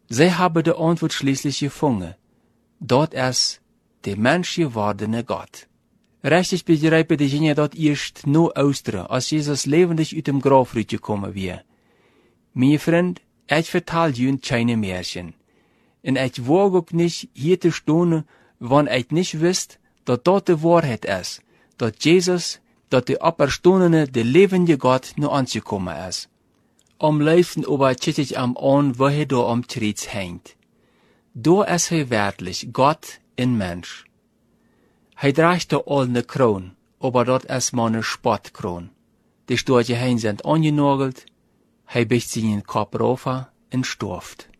Sie haben die Antwort schließlich gefunden. Dort ist der Mensch gewordene Gott. Richtig begreipen die Gingen dort erst nur Ostern, als Jesus lebendig aus dem Grab rausgekommen wäre. Mein Freund, ich vertel Ihnen keine Märchen. Und ich wage auch nicht, hier zu stehen, wann ich nicht wisst, dass dort die Wahrheit ist, dass Jesus, dass der Auferstandene, der lebende Gott, nur anzukommen ist. Am liebsten aber check ich am an, wo er da am Kreuz hängt. Da ist er wirklich Gott in Mensch. Hij draagt da all ne kroon, aber dat is maar ne Spottkroon. Die Storche hein sind angenagelt, hij biegt sie in den Kopf rauf und sturft.